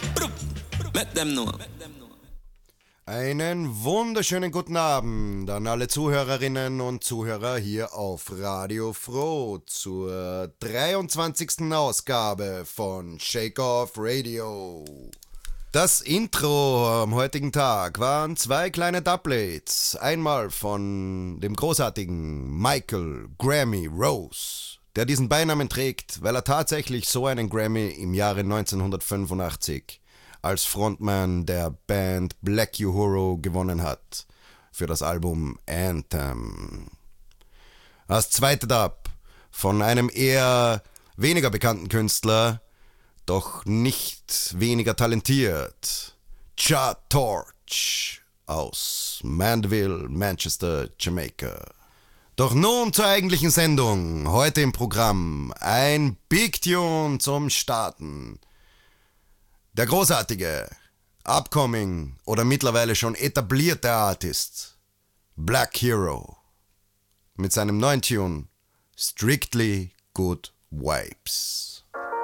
Let them know. Einen wunderschönen guten Abend an alle Zuhörerinnen und Zuhörer hier auf Radio Froh zur 23. Ausgabe von Shake Off Radio. Das Intro am heutigen Tag waren zwei kleine Doublets. Einmal von dem großartigen Michael Grammy Rose, der diesen Beinamen trägt, weil er tatsächlich so einen Grammy im Jahre 1985 als Frontman der Band Black Uhuru gewonnen hat für das Album Anthem. Als zweite Dub von einem eher weniger bekannten Künstler, doch nicht weniger talentiert, Jah Torch aus Mandeville, Manchester, Jamaica. Doch nun zur eigentlichen Sendung. Heute im Programm ein Big Tune zum Starten. Der großartige, upcoming oder mittlerweile schon etablierte Artist Black Hero mit seinem neuen Tune Strictly Good Vibes.